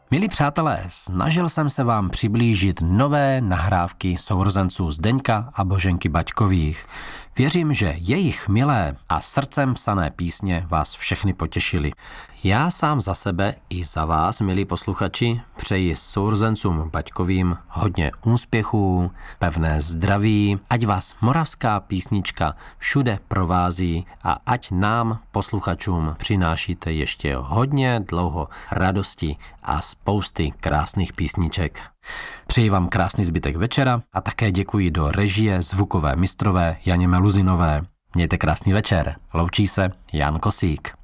Milí přátelé, snažil jsem se vám přiblížit nové nahrávky sourozenců Zdeňka a Boženky Baťkových. Věřím, že jejich milé a srdcem psané písně vás všechny potěšily. Já sám za sebe i za vás, milí posluchači, přeji sourozencům Baťkovým hodně úspěchů, pevné zdraví, ať vás moravská písnička všude provází a ať nám, posluchačům, přinášíte ještě hodně dlouho radosti a spousty krásných písniček. Přeji vám krásný zbytek večera a také děkuji do režie zvukové mistrové Janě Meluzinové. Mějte krásný večer. Loučí se Jan Kosík.